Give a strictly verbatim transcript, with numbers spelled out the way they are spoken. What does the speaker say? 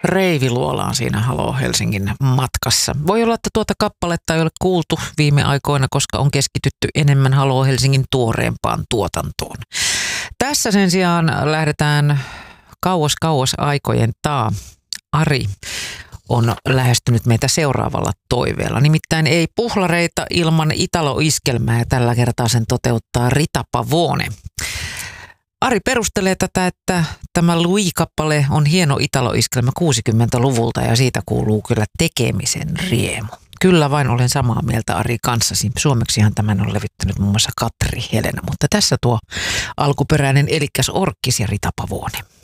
Reiviluolaan siinä Halo Helsingin matkassa. Voi olla, että tuota kappaletta ei ole kuultu viime aikoina, koska on keskitytty enemmän Halo Helsingin tuoreempaan tuotantoon. Tässä sen sijaan lähdetään kauas kauas aikojen taa. Ari on lähestynyt meitä seuraavalla toiveella. Nimittäin ei puhlareita ilman Italo-iskelmää ja tällä kertaa sen toteuttaa Rita Pavone. Ari perustelee tätä, että tämä Louis-kappale on hieno Italo-iskelmä kuusikymmentäluvulta ja siitä kuuluu kyllä tekemisen riemu. Kyllä vain olen samaa mieltä Ari kanssasi. Suomeksihan tämän on levittänyt muun muassa Katri Helena, mutta tässä tuo alkuperäinen Elikkäs Orkkis ja Rita Pavone.